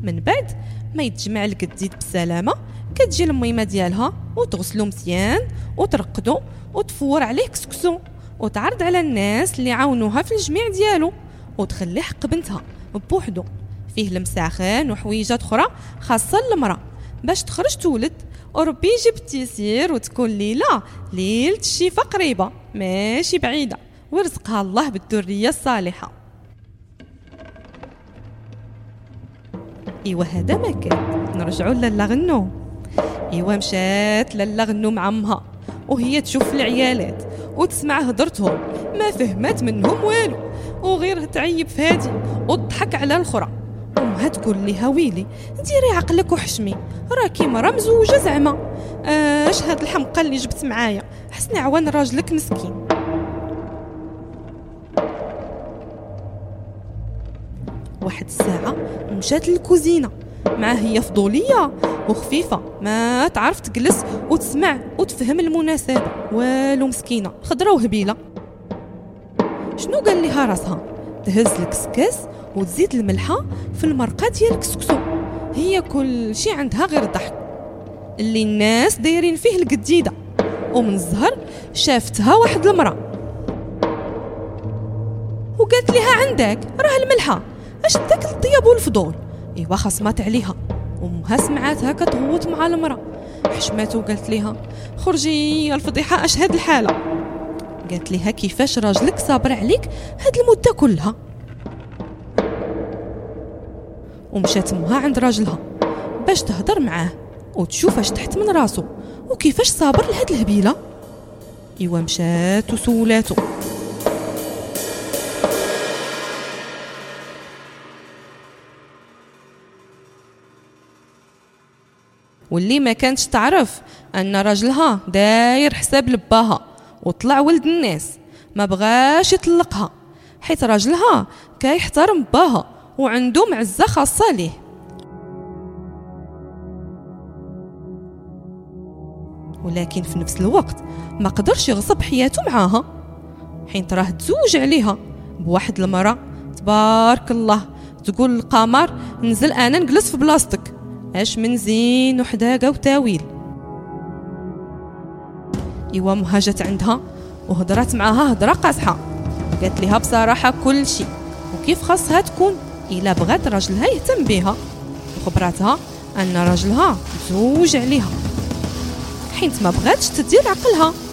من بعد ما يتجمع القديد بسلامه كتجي الميمه ديالها وتغسلو مزيان وترقدو وتفور عليه كسكسو وتعرض على الناس اللي عاونوها في الجميع ديالو وتخلي حق بنتها بوحدو فيه المساخن وحويجات اخرى خاصه المراه باش تخرج تولد وربي يجيب التيسير وتكون ليله الشفا قريبه ماشي بعيده ورزقها الله بالذريه الصالحه. ايوا هذا ما كان نرجعوا لالا غنو. ايوا مشات لالا غنو مع امها وهي تشوف العيالات وتسمع هضرتهم ما فهمت منهم والو وغير تعيب في هادي وتضحك على الاخرى. امها تقول ليها ويلي ديري عقلك وحشمي راكي مرا مزوجه زعما اش هاد الحمقى اللي جبت معايا حسني عوان راجلك مسكين. واحد الساعه مشات للكوزينه مع هي فضوليه وخفيفه ما تعرف تجلس وتسمع وتفهم المناسبه والو مسكينه خضره وهبيله. شنو قال لها راسها تهز الكسكاس وتزيد الملحه في المرقه ديال الكسكسو. هي كل شي عندها غير الضحك اللي الناس دايرين فيه القديده. ومن الزهر شافتها واحد المراه وقالت لها عندك راه الملحه اش داك الطياب والفضول. ايوا خصمات عليها امها سمعاتها كتغوت مع المراه حشمات وقالت لها خرجي يا الفضيحه اش هاد الحاله. قالت لها كيفاش راجلك صابر عليك هاد المده كلها. ومشات امها عند راجلها باش تهضر معاه وتشوف اش تحت من راسو وكيفاش صابر لهاد الهبيله. ايوا مشات وسولاتو واللي ما كانتش تعرف ان راجلها داير حساب لباها وطلع ولد الناس ما بغاش يطلقها حيت راجلها كيحترم باها وعنده معزه خاصه ليه. ولكن في نفس الوقت ما قدرش يغصب حياته معاها حين راه تزوج عليها بواحد المراه تبارك الله تقول القمر نزل انا نجلس في بلاصتك اش من زين وحداقه وتاويل. ايوا مها جات عندها وهضرات معاها هضره قاصحه وقالت لها بصراحه كل شيء وكيف خاصها تكون الا بغات راجلها يهتم بها وخبراتها ان راجلها مزوج عليها حيت ما بغاتش تدير عقلها